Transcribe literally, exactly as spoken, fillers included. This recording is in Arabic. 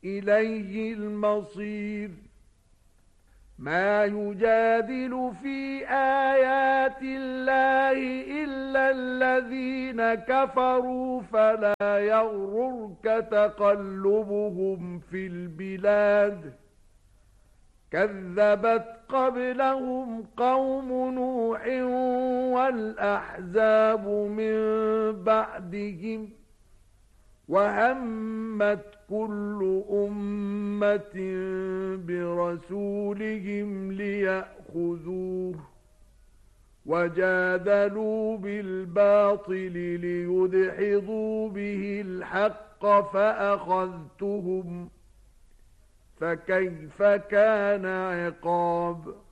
إليه المصير. ما يجادل في آيات الله إلا الذين كفروا فلا يغررك تقلبهم في البلاد. كذبت قبلهم قوم نوح والأحزاب من بعدهم وهمت كل أمة برسولهم ليأخذوه وجادلوا بالباطل ليدحضوا به الحق فأخذتهم فكيف كان عقاب.